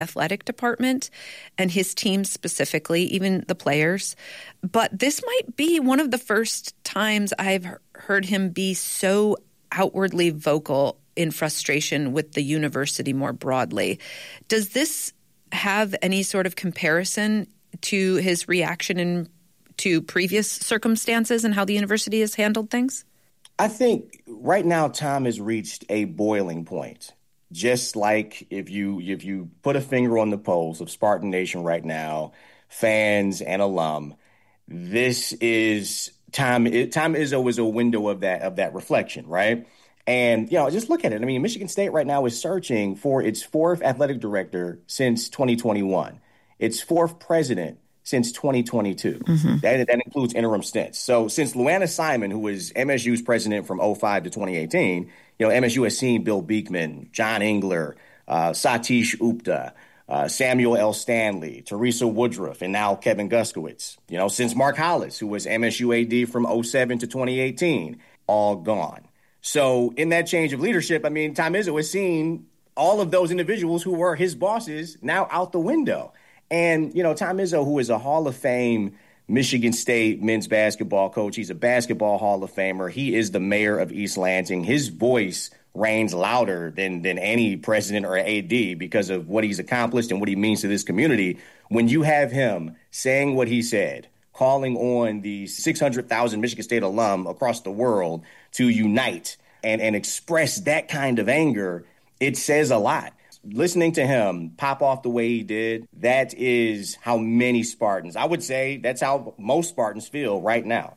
athletic department and his team specifically, even the players. But this might be one of the first times I've heard him be so outwardly vocal in frustration with the university more broadly. Does this have any sort of comparison to his reaction to previous circumstances and how the university has handled things? I think right now Tom has reached a boiling point. Just like if you put a finger on the pulse of Spartan Nation right now, fans and alum, this is Tom Izzo is a window of that reflection, right? And, just look at it. I mean, Michigan State right now is searching for its fourth athletic director since 2021, its fourth president since 2022. Mm-hmm. That includes interim stints. So since Luana Simon, who was MSU's president from 2005 to 2018, MSU has seen Bill Beekman, John Engler, Satish Upta, Samuel L. Stanley, Teresa Woodruff, and now Kevin Guskiewicz. Since Mark Hollis, who was MSU AD from 2007 to 2018, all gone. So in that change of leadership, I mean, Tom Izzo has seen all of those individuals who were his bosses now out the window. And, Tom Izzo, who is a Hall of Fame Michigan State men's basketball coach, he's a basketball Hall of Famer. He is the mayor of East Lansing. His voice reigns louder than any president or AD because of what he's accomplished and what he means to this community. When you have him saying what he said, calling on the 600,000 Michigan State alum across the world to unite and express that kind of anger, it says a lot. Listening to him pop off the way he did, that is how many Spartans, I would say that's how most Spartans feel right now.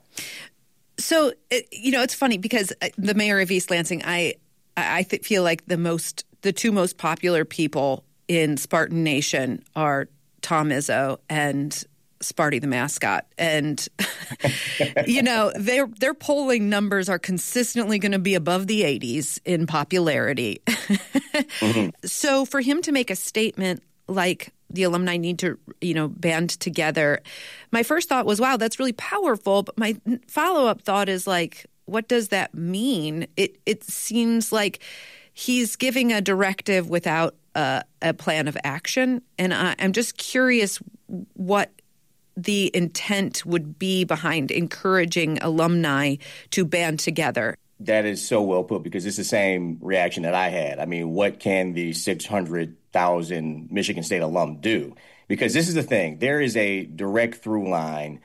So, it's funny because the mayor of East Lansing, I feel like the two most popular people in Spartan Nation are Tom Izzo and Sparty the mascot. And, their polling numbers are consistently going to be above the 80s in popularity. Mm-hmm. So for him to make a statement like the alumni need to, band together, my first thought was, wow, that's really powerful. But my follow-up thought is like, what does that mean? It seems like he's giving a directive without a plan of action. And I'm just curious what the intent would be behind encouraging alumni to band together. That is so well put, because it's the same reaction that I had. I mean, what can the 600,000 Michigan State alum do? Because this is the thing. There is a direct through line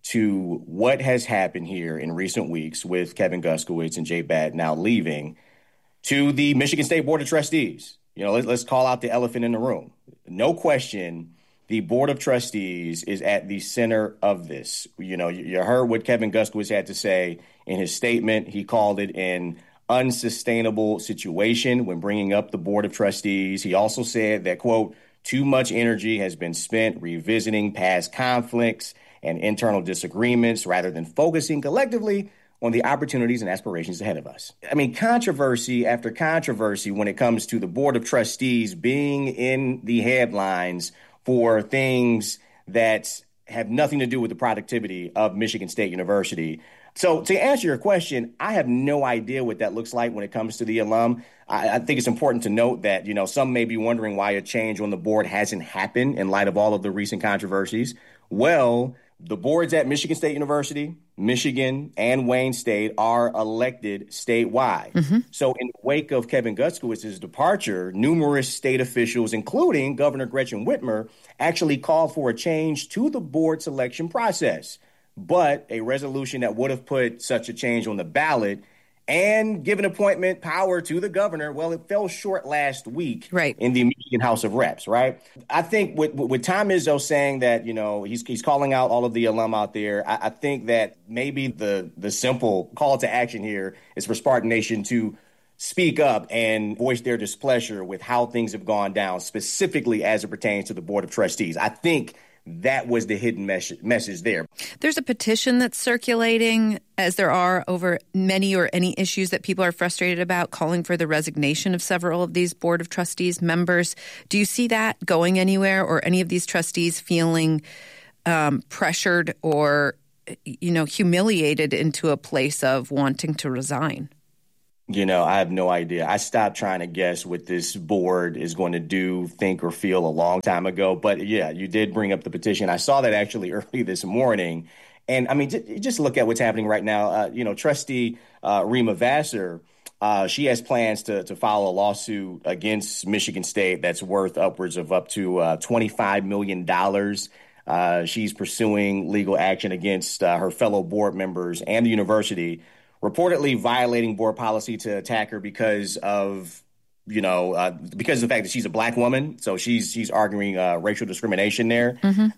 to what has happened here in recent weeks with Kevin Guskiewicz and Jay Batt now leaving to the Michigan State Board of Trustees. Let's call out the elephant in the room. No question, the Board of Trustees is at the center of this. You heard what Kevin Guskiewicz had to say in his statement. He called it an unsustainable situation when bringing up the Board of Trustees. He also said that, quote, too much energy has been spent revisiting past conflicts and internal disagreements rather than focusing collectively on the opportunities and aspirations ahead of us. I mean, controversy after controversy when it comes to the Board of Trustees being in the headlines for things that have nothing to do with the productivity of Michigan State University. So to answer your question, I have no idea what that looks like when it comes to the alum. I think it's important to note that, some may be wondering why a change on the board hasn't happened in light of all of the recent controversies. Well, the boards at Michigan State University, Michigan, and Wayne State are elected statewide. Mm-hmm. So in the wake of Kevin Guskiewicz's departure, numerous state officials, including Governor Gretchen Whitmer, actually called for a change to the board selection process. But a resolution that would have put such a change on the ballot and given appointment power to the governor, well, it fell short last week in the Michigan House of Reps, right? I think with Tom Izzo saying that, he's calling out all of the alum out there, I think that maybe the simple call to action here is for Spartan Nation to speak up and voice their displeasure with how things have gone down, specifically as it pertains to the Board of Trustees. I think that was the hidden message there. There's a petition that's circulating, as there are over many or any issues that people are frustrated about, calling for the resignation of several of these Board of Trustees members. Do you see that going anywhere, or any of these trustees feeling pressured or, humiliated into a place of wanting to resign? I have no idea. I stopped trying to guess what this board is going to do, think, or feel a long time ago. But yeah, you did bring up the petition. I saw that actually early this morning. And I mean, just look at what's happening right now. Trustee Rima Vassar, she has plans to file a lawsuit against Michigan State that's worth upwards of up to $25 million. She's pursuing legal action against her fellow board members and the university, reportedly violating board policy to attack her because of because of the fact that she's a black woman. So she's arguing racial discrimination there.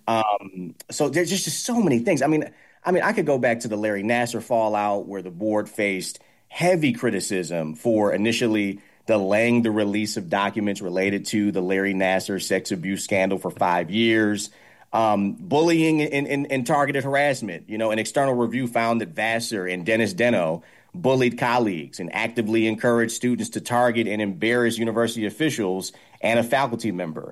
So there's just so many things. I mean, I could go back to the Larry Nassar fallout where the board faced heavy criticism for initially delaying the release of documents related to the Larry Nassar sex abuse scandal for 5 years. Bullying and targeted harassment. An external review found that Vassar and Dennis Deno bullied colleagues and actively encouraged students to target and embarrass university officials and a faculty member.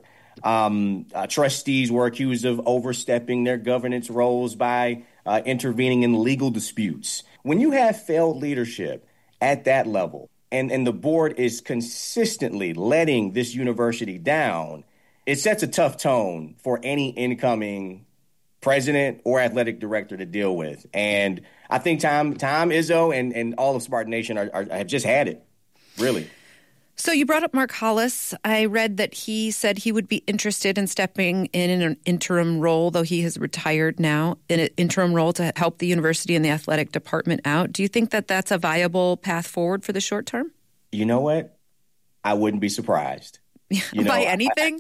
Trustees were accused of overstepping their governance roles by intervening in legal disputes. When you have failed leadership at that level and the board is consistently letting this university down, it sets a tough tone for any incoming president or athletic director to deal with. And I think Tom Izzo, and all of Spartan Nation have just had it, really. So you brought up Mark Hollis. I read that he said he would be interested in stepping in an interim role, though he has retired now, in an interim role to help the university and the athletic department out. Do you think that that's a viable path forward for the short term? You know what? I wouldn't be surprised. By anything?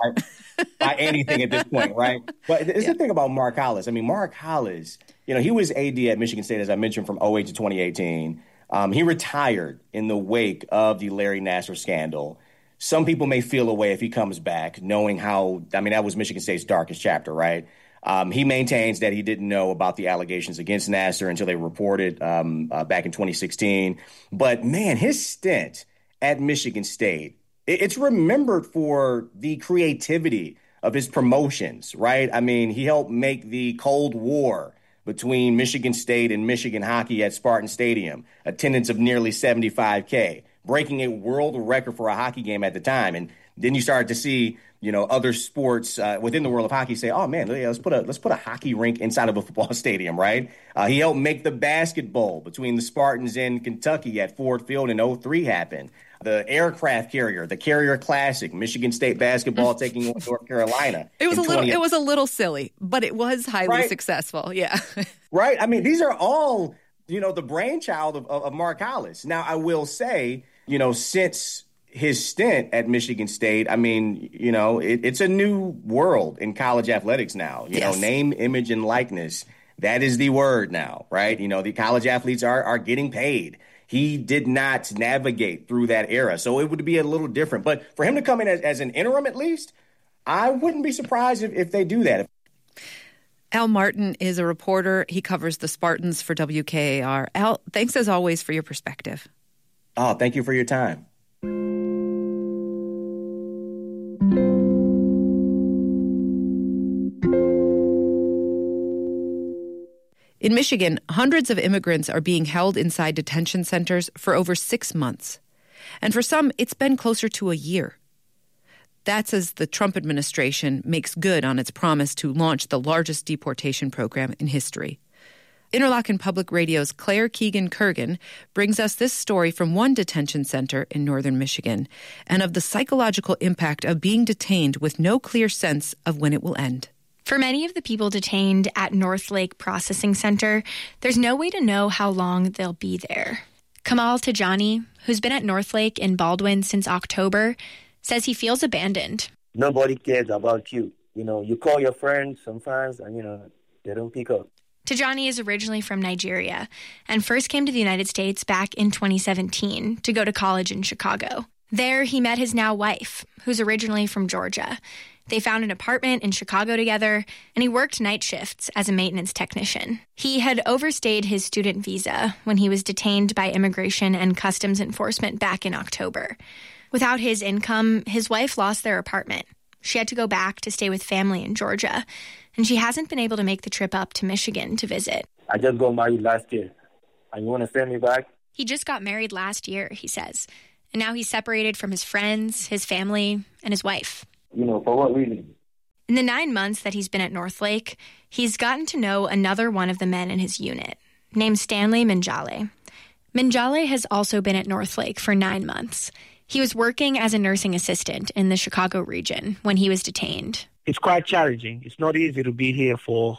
By anything at this point, right? But it's the thing about Mark Hollis. I mean, Mark Hollis, he was AD at Michigan State, as I mentioned, from 2008 to 2018. He retired in the wake of the Larry Nassar scandal. Some people may feel a way if he comes back, knowing that was Michigan State's darkest chapter, right? He maintains that he didn't know about the allegations against Nassar until they were reported back in 2016. But, man, his stint at Michigan State, it's remembered for the creativity of his promotions, right? I mean, he helped make the Cold War between Michigan State and Michigan hockey at Spartan Stadium, attendance of nearly 75K, breaking a world record for a hockey game at the time. And then you started to see, other sports within the world of hockey say, oh, man, let's put a hockey rink inside of a football stadium, right? He helped make the basketball between the Spartans and Kentucky at Ford Field in 2003 happen. The aircraft carrier, the Carrier Classic, Michigan State basketball taking on North Carolina. It was a little silly, but it was highly successful. Yeah. Right. I mean, these are all, the brainchild of Mark Hollis. Now, I will say, since his stint at Michigan State, I mean, it's a new world in college athletics now. Yes. Name, image, and likeness. That is the word now, right? The college athletes are getting paid. He did not navigate through that era, so it would be a little different. But for him to come in as an interim, at least, I wouldn't be surprised if they do that. Al Martin is a reporter. He covers the Spartans for WKAR. Al, thanks as always for your perspective. Oh, thank you for your time. In Michigan, hundreds of immigrants are being held inside detention centers for over 6 months. And for some, it's been closer to a year. That's as the Trump administration makes good on its promise to launch the largest deportation program in history. Interlochen Public Radio's Claire Keegan-Kurgan brings us this story from one detention center in northern Michigan and of the psychological impact of being detained with no clear sense of when it will end. For many of the people detained at North Lake Processing Center, there's no way to know how long they'll be there. Kamal Tajani, who's been at North Lake in Baldwin since October, says he feels abandoned. Nobody cares about you. You call your friends sometimes and, they don't pick up. Tajani is originally from Nigeria and first came to the United States back in 2017 to go to college in Chicago. There, he met his now wife, who's originally from Georgia. They found an apartment in Chicago together, and he worked night shifts as a maintenance technician. He had overstayed his student visa when he was detained by Immigration and Customs Enforcement back in October. Without his income, his wife lost their apartment. She had to go back to stay with family in Georgia, and she hasn't been able to make the trip up to Michigan to visit. I just got married last year, and you want to send me back? He just got married last year, he says, and now he's separated from his friends, his family, and his wife. For what reason? In the 9 months that he's been at Northlake, he's gotten to know another one of the men in his unit, named Stanley Minjale. Minjale has also been at Northlake for 9 months. He was working as a nursing assistant in the Chicago region when he was detained. It's quite challenging. It's not easy to be here for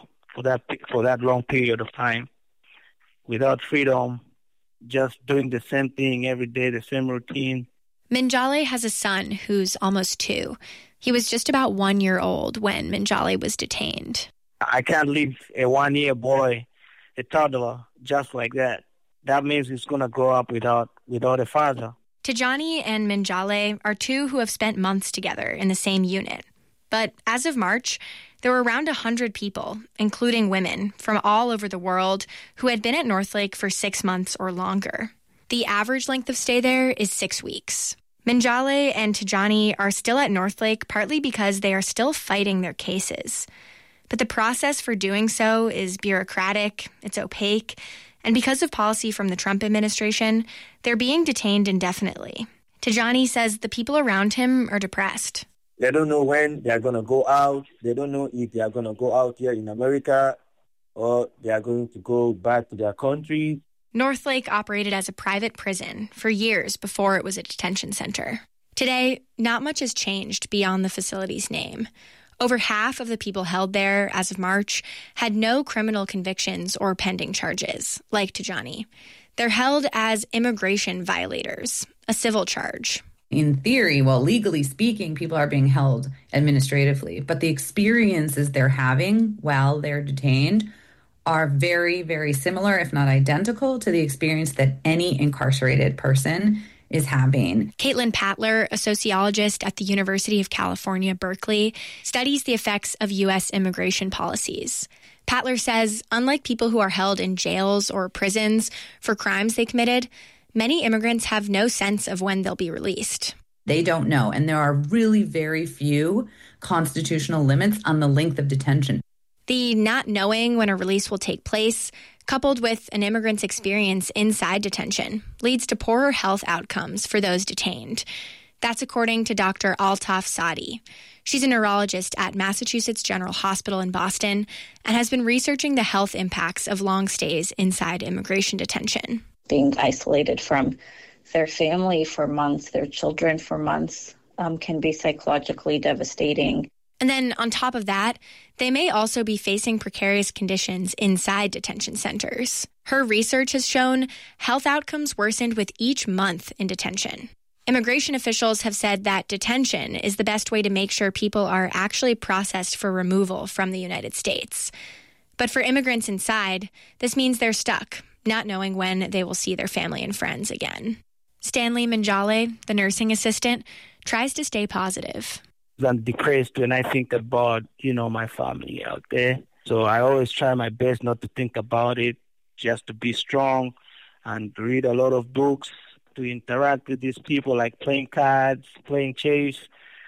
that long period of time without freedom, just doing the same thing every day, the same routine. Minjale has a son who's almost 2. He was just about 1 year old when Minjale was detained. I can't leave a 1-year boy, a toddler, just like that. That means he's going to grow up without a father. Tijani and Minjale are 2 who have spent months together in the same unit. But as of March, there were around 100 people, including women, from all over the world who had been at Northlake for 6 months or longer. The average length of stay there is 6 weeks. Minjale and Tijani are still at Northlake partly because they are still fighting their cases. But the process for doing so is bureaucratic, it's opaque, and because of policy from the Trump administration, they're being detained indefinitely. Tijani says the people around him are depressed. They don't know when they're going to go out. They don't know if they are going to go out here in America or they are going to go back to their country. Northlake operated as a private prison for years before it was a detention center. Today, not much has changed beyond the facility's name. Over half of the people held there as of March had no criminal convictions or pending charges, like Tijani. They're held as immigration violators, a civil charge. In theory, well, legally speaking, people are being held administratively, but the experiences they're having while they're detained are very, very similar, if not identical, to the experience that any incarcerated person is having. Caitlin Patler, a sociologist at the University of California, Berkeley, studies the effects of U.S. immigration policies. Patler says, unlike people who are held in jails or prisons for crimes they committed, many immigrants have no sense of when they'll be released. They don't know, and there are really very few constitutional limits on the length of detention. The not knowing when a release will take place, coupled with an immigrant's experience inside detention, leads to poorer health outcomes for those detained. That's according to Dr. Altaf Sadi. She's a neurologist at Massachusetts General Hospital in Boston and has been researching the health impacts of long stays inside immigration detention. Being isolated from their family for months, their children for months, can be psychologically devastating. And then on top of that, they may also be facing precarious conditions inside detention centers. Her research has shown health outcomes worsened with each month in detention. Immigration officials have said that detention is the best way to make sure people are actually processed for removal from the United States. But for immigrants inside, this means they're stuck, not knowing when they will see their family and friends again. Stanley Minjale, the nursing assistant, tries to stay positive. I'm depressed when I think about, my family out there. So I always try my best not to think about it, just to be strong and read a lot of books, to interact with these people, like playing cards, playing chess,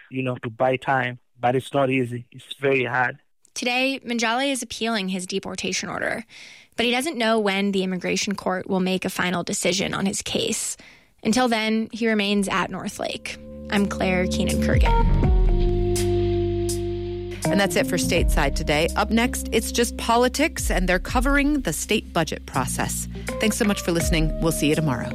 to buy time. But it's not easy. It's very hard. Today, Minjale is appealing his deportation order, but he doesn't know when the immigration court will make a final decision on his case. Until then, he remains at Northlake. I'm Claire Keenan-Kurgan. And that's it for Stateside today. Up next, it's just politics, and they're covering the state budget process. Thanks so much for listening. We'll see you tomorrow.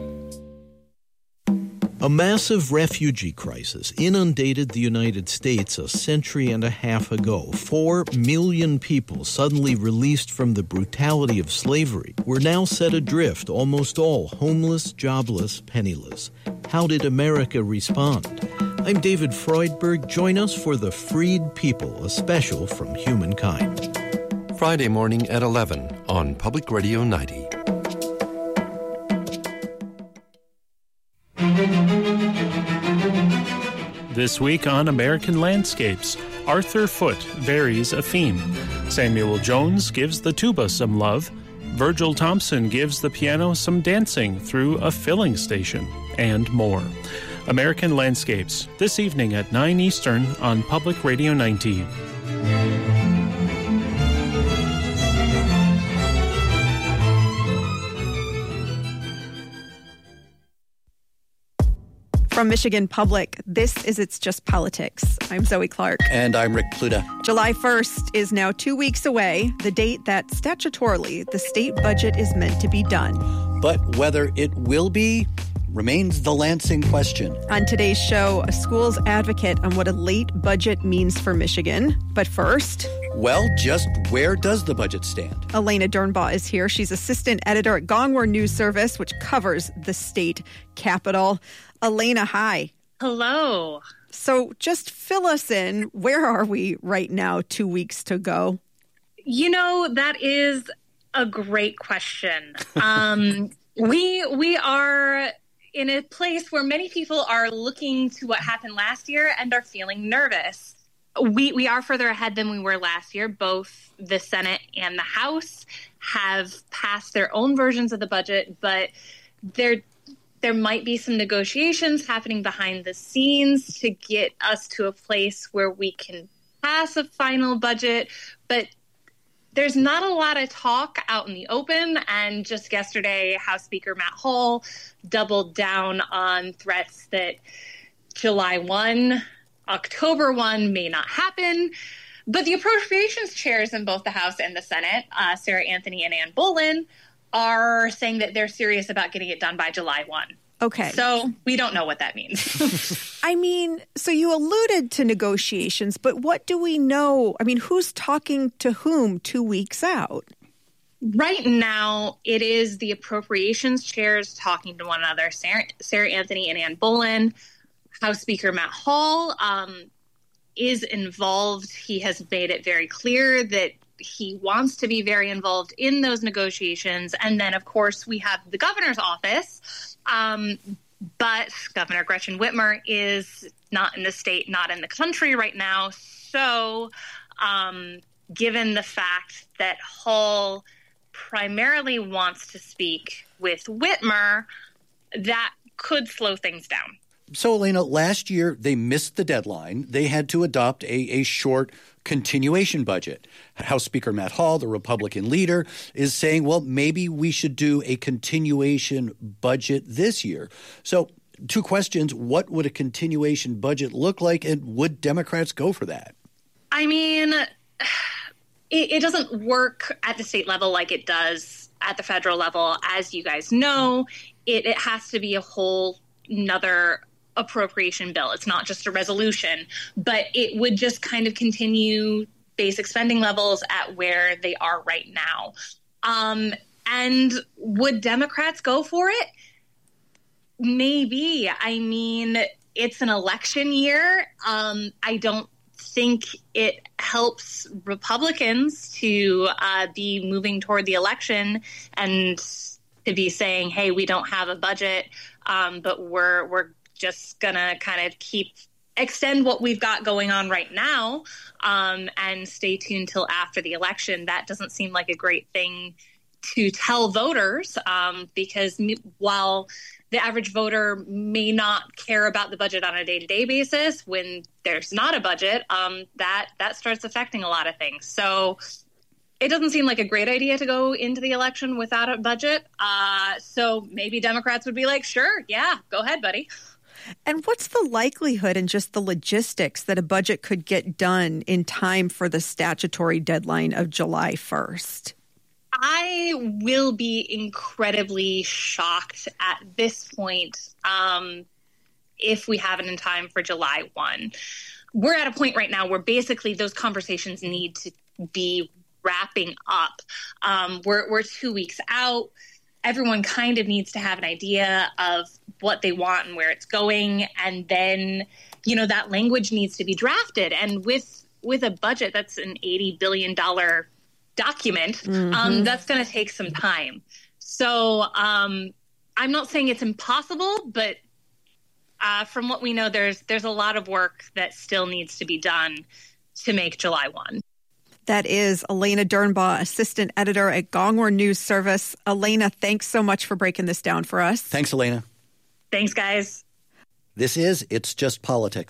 A massive refugee crisis inundated the United States a century and a half ago. 4 million people suddenly released from the brutality of slavery were now set adrift, almost all homeless, jobless, penniless. How did America respond? I'm David Freudberg. Join us for The Freed People, a special from Humankind. Friday morning at 11 on Public Radio 90. This week on American Landscapes, Arthur Foote varies a theme. Samuel Jones gives the tuba some love. Virgil Thompson gives the piano some dancing through a filling station, and more. American Landscapes, this evening at 9 Eastern on Public Radio 90. From Michigan Public, this is It's Just Politics. I'm Zoe Clark. And I'm Rick Pluta. July 1st is now 2 weeks away, the date that statutorily the state budget is meant to be done. But whether it will be remains the Lansing question. On today's show, a school's advocate on what a late budget means for Michigan. But first... well, just where does the budget stand? Elena Dernbaugh is here. She's assistant editor at Gongwer News Service, which covers the state capital. Elena, hi. Hello. So just fill us in. Where are we right now, 2 weeks to go? You know, that is a great question. We are in a place where many people are looking to what happened last year and are feeling nervous. We are further ahead than we were last year. Both the Senate and the House have passed their own versions of the budget, but there might be some negotiations happening behind the scenes to get us to a place where we can pass a final budget. But there's not a lot of talk out in the open. And just yesterday, House Speaker Matt Hall doubled down on threats that July 1, October 1 may not happen. But the appropriations chairs in both the House and the Senate, Sarah Anthony and Ann Boleyn, are saying that they're serious about getting it done by July 1. Okay. So we don't know what that means. I mean, so you alluded to negotiations, but what do we know? I mean, who's talking to whom 2 weeks out? Right now, it is the appropriations chairs talking to one another, Sarah Anthony and Ann Boleyn. House Speaker Matt Hall is involved. He has made it very clear that he wants to be very involved in those negotiations. And then, of course, we have the governor's office. But Governor Gretchen Whitmer is not in the state, not in the country right now. So given the fact that Hall primarily wants to speak with Whitmer, that could slow things down. So, Elena, last year they missed the deadline. They had to adopt a short continuation budget. House Speaker Matt Hall, the Republican leader, is saying, well, maybe we should do a continuation budget this year. So, two questions. What would a continuation budget look like, and would Democrats go for that? I mean, it doesn't work at the state level like it does at the federal level. As you guys know, it has to be a whole nother appropriation bill. It's not just a resolution, but it would just kind of continue basic spending levels at where they are right now. And would Democrats go for it? Maybe. I mean, it's an election year. I don't think it helps Republicans to be moving toward the election and to be saying, hey, we don't have a budget, but we're just going to kind of extend what we've got going on right now and stay tuned till after the election. That doesn't seem like a great thing to tell voters because while the average voter may not care about the budget on a day-to-day basis, when there's not a budget, that starts affecting a lot of things. So it doesn't seem like a great idea to go into the election without a budget. So maybe Democrats would be like, sure, yeah, go ahead, buddy. And what's the likelihood and just the logistics that a budget could get done in time for the statutory deadline of July 1st? I will be incredibly shocked at this point if we have it in time for July 1. We're at a point right now where basically those conversations need to be wrapping up. We're 2 weeks out. Everyone kind of needs to have an idea of what they want and where it's going. And then, you know, that language needs to be drafted. And with a budget that's an $80 billion document, that's going to take some time. So I'm not saying it's impossible, but from what we know, there's a lot of work that still needs to be done to make July 1. That is Elena Dernbaugh, assistant editor at Gongwer News Service. Elena, thanks so much for breaking this down for us. Thanks, Elena. Thanks, guys. This is It's Just Politics.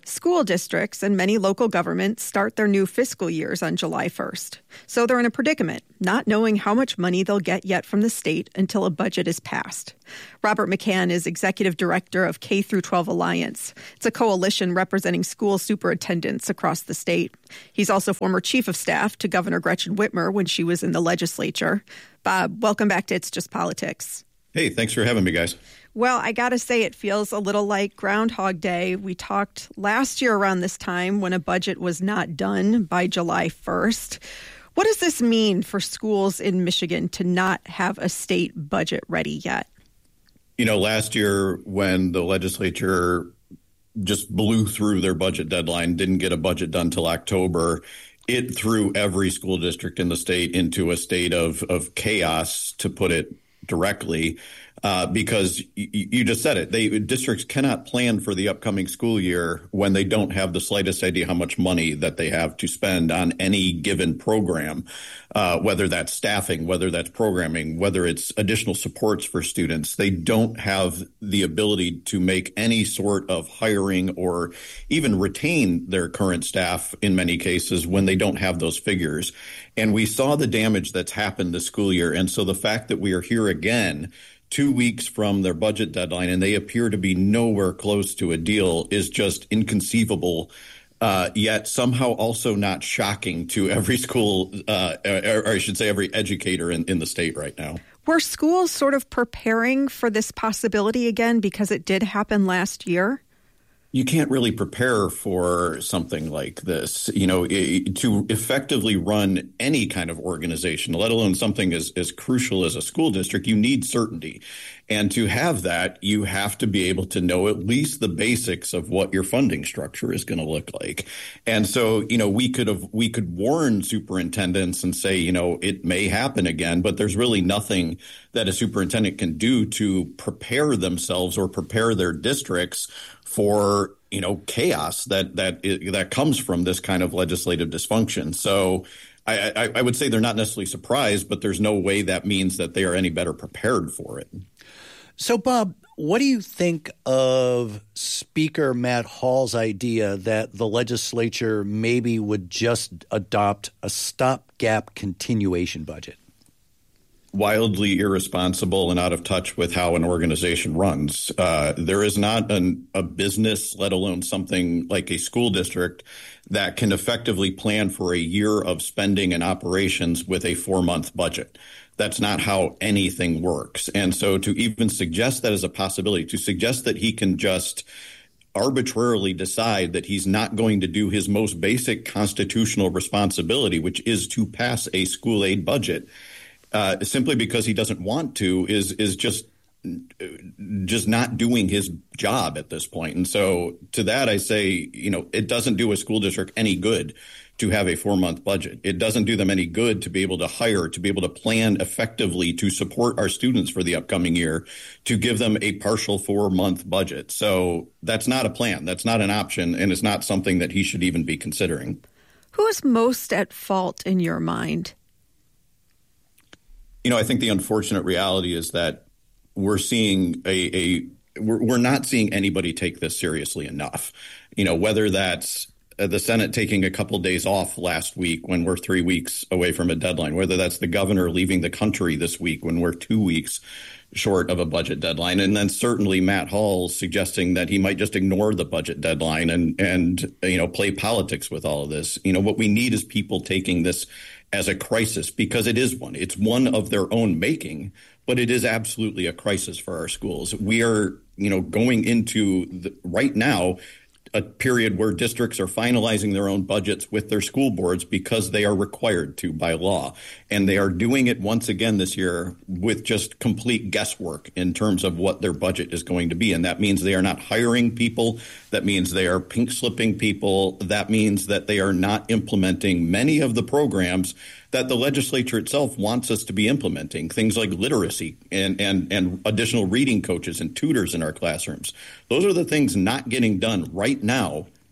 School districts and many local governments start their new fiscal years on July 1st. So they're in a predicament, not knowing how much money they'll get yet from the state until a budget is passed. Robert McCann is executive director of K-12 Alliance. It's a coalition representing school superintendents across the state. He's also former chief of staff to Governor Gretchen Whitmer when she was in the legislature. Bob, welcome back to It's Just Politics. Hey, thanks for having me, guys. Well, I got to say, it feels a little like Groundhog Day. We talked last year around this time when a budget was not done by July 1st. What does this mean for schools in Michigan to not have a state budget ready yet? You know, last year when the legislature just blew through their budget deadline, didn't get a budget done till October, it threw every school district in the state into a state of chaos, to put it directly, because you just said it. Districts cannot plan for the upcoming school year when they don't have the slightest idea how much money that they have to spend on any given program, whether that's staffing, whether that's programming, whether it's additional supports for students. They don't have the ability to make any sort of hiring or even retain their current staff in many cases when they don't have those figures. And we saw the damage that's happened this school year. And so the fact that we are here again 2 weeks from their budget deadline and they appear to be nowhere close to a deal is just inconceivable, yet somehow also not shocking to every school, or I should say every educator in the state right now. Were schools sort of preparing for this possibility again because it did happen last year? You can't really prepare for something like this, you know, to effectively run any kind of organization, let alone something as crucial as a school district. You need certainty. And to have that, you have to be able to know at least the basics of what your funding structure is going to look like. And so, you know, we could warn superintendents and say, you know, it may happen again, but there's really nothing that a superintendent can do to prepare themselves or prepare their districts for, you know, chaos that comes from this kind of legislative dysfunction. So I would say they're not necessarily surprised, but there's no way that means that they are any better prepared for it. So, Bob, what do you think of Speaker Matt Hall's idea that the legislature maybe would just adopt a stopgap continuation budget? Wildly irresponsible and out of touch with how an organization runs. There is not a business, let alone something like a school district, that can effectively plan for a year of spending and operations with a 4-month budget. That's not how anything works. And so to even suggest that as a possibility, to suggest that he can just arbitrarily decide that he's not going to do his most basic constitutional responsibility, which is to pass a school aid budget, simply because he doesn't want to, is just not doing his job at this point. And so to that, I say, you know, it doesn't do a school district any good to have a 4-month budget. It doesn't do them any good to be able to hire, to be able to plan effectively to support our students for the upcoming year, to give them a partial 4-month budget. So that's not a plan. That's not an option. And it's not something that he should even be considering. Who is most at fault in your mind? You know, I think the unfortunate reality is that we're seeing we're not seeing anybody take this seriously enough. You know, whether that's the Senate taking a couple days off last week when we're 3 weeks away from a deadline, whether that's the governor leaving the country this week when we're 2 weeks short of a budget deadline, and then certainly Matt Hall suggesting that he might just ignore the budget deadline and you know, play politics with all of this. You know, what we need is people taking this as a crisis, because it is one. It's one of their own making, but it is absolutely a crisis for our schools. We are, you know, going into right now a period where districts are finalizing their own budgets with their school boards because they are required to by law. And they are doing it once again this year with just complete guesswork in terms of what their budget is going to be. And that means they are not hiring people. That means they are pink slipping people. That means that they are not implementing many of the programs that the legislature itself wants us to be implementing, things like literacy and additional reading coaches and tutors in our classrooms. Those are the things not getting done right now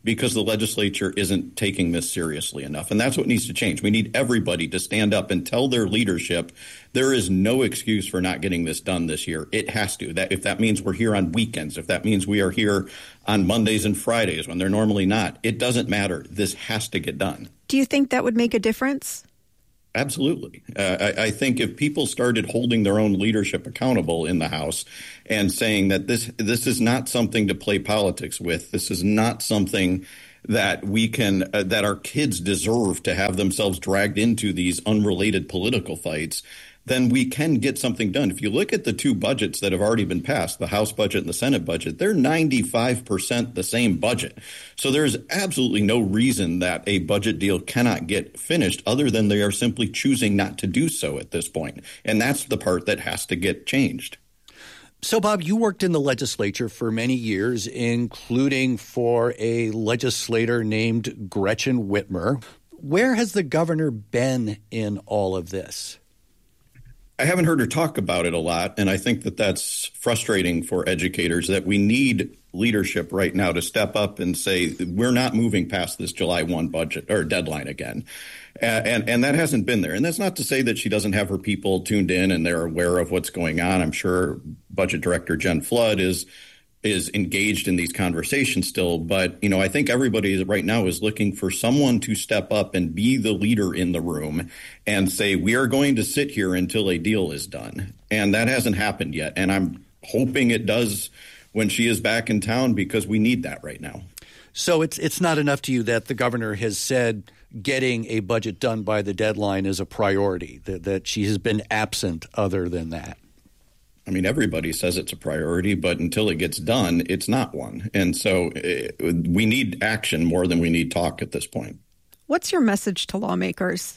because the legislature isn't taking this seriously enough. And that's what needs to change. We need everybody to stand up and tell their leadership there is no excuse for not getting this done this year. It has to. That if that means we're here on weekends, if that means we are here on Mondays and Fridays when they're normally not, it doesn't matter. This has to get done. Do you think that would make a difference? Absolutely. I think if people started holding their own leadership accountable in the House and saying that this is not something to play politics with, this is not something that we can that our kids deserve to have themselves dragged into these unrelated political fights, then we can get something done. If you look at the two budgets that have already been passed, the House budget and the Senate budget, they're 95% the same budget. So there's absolutely no reason that a budget deal cannot get finished other than they are simply choosing not to do so at this point. And that's the part that has to get changed. So, Bob, you worked in the legislature for many years, including for a legislator named Gretchen Whitmer. Where has the governor been in all of this? I haven't heard her talk about it a lot, and I think that that's frustrating for educators, that we need leadership right now to step up and say, we're not moving past this July 1 budget or deadline again. And that hasn't been there. And that's not to say that she doesn't have her people tuned in and they're aware of what's going on. I'm sure Budget Director Jen Flood is engaged in these conversations still. But, I think everybody right now is looking for someone to step up and be the leader in the room and say, we are going to sit here until a deal is done. And that hasn't happened yet. And I'm hoping it does when she is back in town, because we need that right now. So it's not enough to you that the governor has said getting a budget done by the deadline is a priority, that she has been absent other than that? I mean, everybody says it's a priority, but until it gets done, it's not one. And so we need action more than we need talk at this point. What's your message to lawmakers?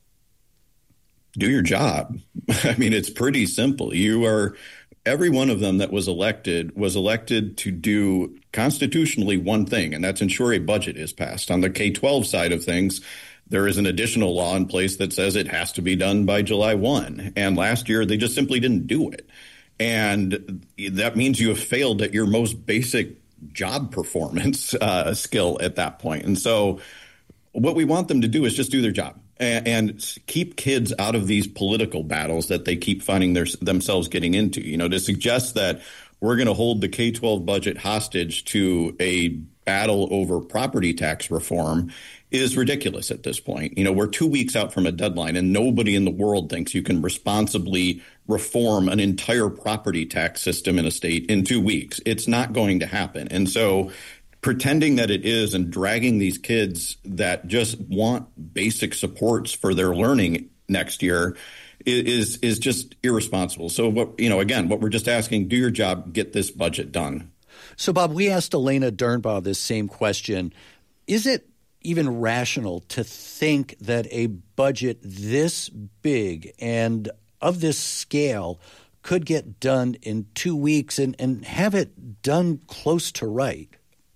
Do your job. I mean, it's pretty simple. Every one of them that was elected to do constitutionally one thing, and that's ensure a budget is passed. On the K-12 side of things, there is an additional law in place that says it has to be done by July 1. And last year, they just simply didn't do it. And that means you have failed at your most basic job performance skill at that point. And so what we want them to do is just do their job and keep kids out of these political battles that they keep finding themselves getting into. To suggest that we're going to hold the K-12 budget hostage to a battle over property tax reform is ridiculous at this point. We're 2 weeks out from a deadline, and nobody in the world thinks you can responsibly reform an entire property tax system in a state in 2 weeks. It's not going to happen. And so pretending that it is and dragging these kids that just want basic supports for their learning next year is just irresponsible. So what we're just asking, do your job, get this budget done. So, Bob, we asked Elena Dernbaugh this same question. Is it even rational to think that a budget this big and of this scale could get done in 2 weeks and have it done close to right?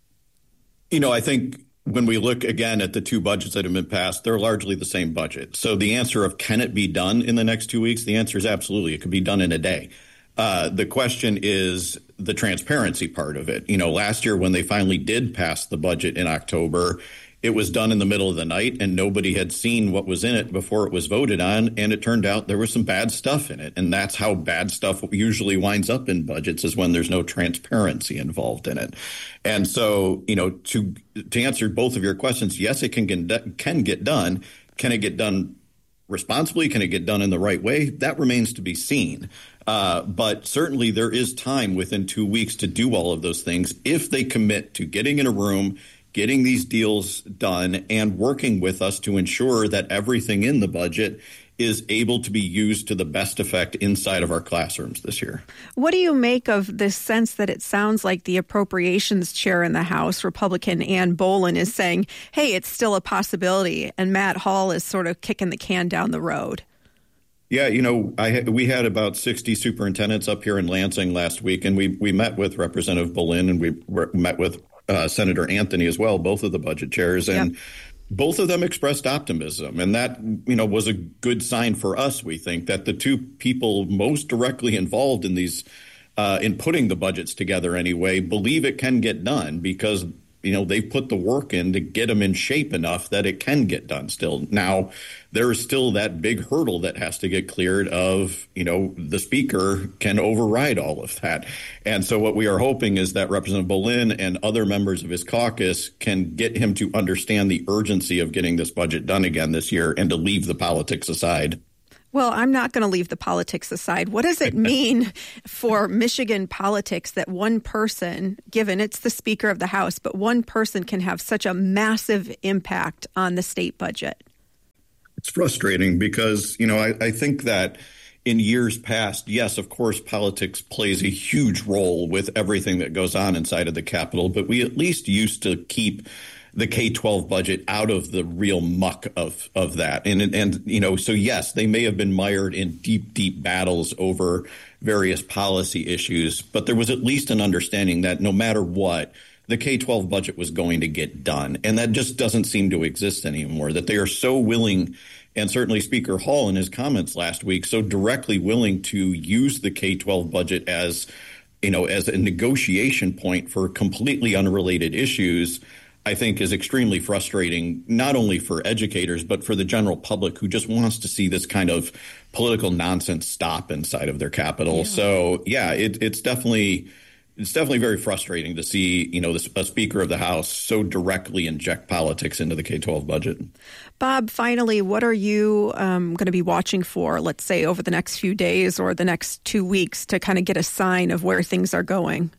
I think when we look again at the two budgets that have been passed, they're largely the same budget. So the answer of can it be done in the next 2 weeks? The answer is absolutely. It could be done in a day. The question is the transparency part of it. Last year when they finally did pass the budget in October, it was done in the middle of the night and nobody had seen what was in it before it was voted on. And it turned out there was some bad stuff in it. And that's how bad stuff usually winds up in budgets, is when there's no transparency involved in it. And so, to answer both of your questions, yes, it can get done. Can it get done responsibly? Can it get done in the right way? That remains to be seen. But certainly there is time within 2 weeks to do all of those things if they commit to getting in a room, getting these deals done, and working with us to ensure that everything in the budget is able to be used to the best effect inside of our classrooms this year. What do you make of this sense that it sounds like the appropriations chair in the House, Republican Ann Bolen, is saying, hey, it's still a possibility, and Matt Hall is sort of kicking the can down the road? Yeah, we had about 60 superintendents up here in Lansing last week, and we met with Representative Bolen, and we met with Senator Anthony as well, both of the budget chairs, and both of them expressed optimism. And that, was a good sign for us, we think, that the two people most directly involved in these, in putting the budgets together anyway, believe it can get done, because they've put the work in to get them in shape enough that it can get done still. Now, there is still that big hurdle that has to get cleared of, the speaker can override all of that. And so what we are hoping is that Representative Bolin and other members of his caucus can get him to understand the urgency of getting this budget done again this year and to leave the politics aside. Well, I'm not going to leave the politics aside. What does it mean for Michigan politics that one person, given it's the Speaker of the House, but one person can have such a massive impact on the state budget? It's frustrating because, I think that in years past, yes, of course, politics plays a huge role with everything that goes on inside of the Capitol, but we at least used to keep the K-12 budget out of the real muck of that. And so yes, they may have been mired in deep battles over various policy issues, but there was at least an understanding that no matter what, the K-12 budget was going to get done. And that just doesn't seem to exist anymore, that they are so willing, and certainly Speaker Hall in his comments last week, so directly willing to use the K-12 budget as a negotiation point for completely unrelated issues, I think is extremely frustrating, not only for educators, but for the general public who just wants to see this kind of political nonsense stop inside of their Capitol. Yeah. So, yeah, it's definitely very frustrating to see, a Speaker of the House so directly inject politics into the K-12 budget. Bob, finally, what are you going to be watching for, let's say, over the next few days or the next 2 weeks to kind of get a sign of where things are going?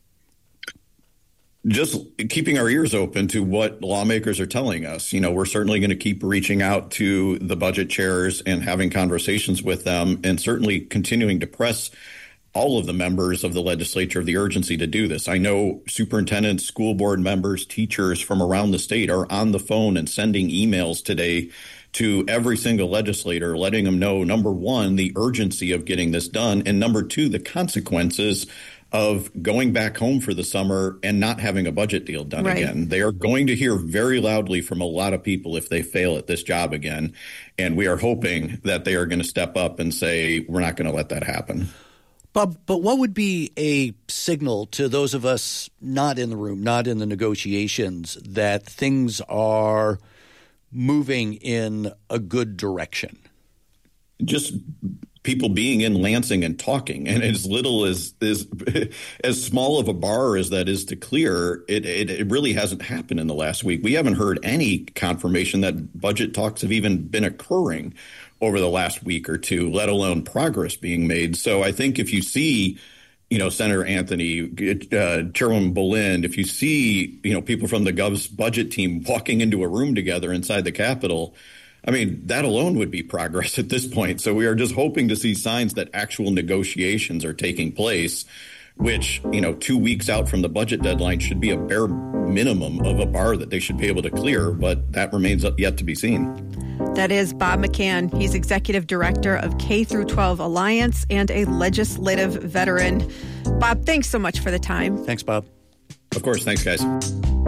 Just keeping our ears open to what lawmakers are telling us. We're certainly going to keep reaching out to the budget chairs and having conversations with them, and certainly continuing to press all of the members of the legislature of the urgency to do this. I know superintendents, school board members, teachers from around the state are on the phone and sending emails today to every single legislator, letting them know, number one, the urgency of getting this done, and number two, the consequences of going back home for the summer and not having a budget deal done again. They are going to hear very loudly from a lot of people if they fail at this job again. And we are hoping that they are going to step up and say, we're not going to let that happen. Bob, but what would be a signal to those of us not in the room, not in the negotiations, that things are moving in a good direction? Just people being in Lansing and talking, and as little as small of a bar as that is to clear, it really hasn't happened in the last week. We haven't heard any confirmation that budget talks have even been occurring over the last week or two, let alone progress being made. So I think if you see, Senator Anthony, Chairwoman Bolin, if you see, people from the Gov's budget team walking into a room together inside the Capitol, I mean, that alone would be progress at this point. So we are just hoping to see signs that actual negotiations are taking place, which, 2 weeks out from the budget deadline should be a bare minimum of a bar that they should be able to clear. But that remains yet to be seen. That is Bob McCann. He's Executive Director of K-12 Alliance and a legislative veteran. Bob, thanks so much for the time. Thanks, Bob. Of course. Thanks, guys.